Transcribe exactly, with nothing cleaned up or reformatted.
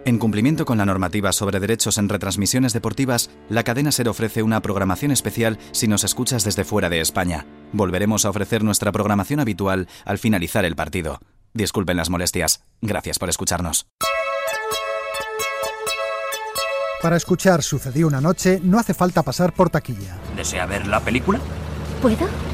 En cumplimiento con la normativa sobre derechos en retransmisiones deportivas, la cadena SER ofrece una programación especial si nos escuchas desde fuera de España. Volveremos a ofrecer nuestra programación habitual al finalizar el partido. Disculpen las molestias. Gracias por escucharnos. Para escuchar Sucedió una noche no hace falta pasar por taquilla. ¿Desea ver la película? ¿Puedo?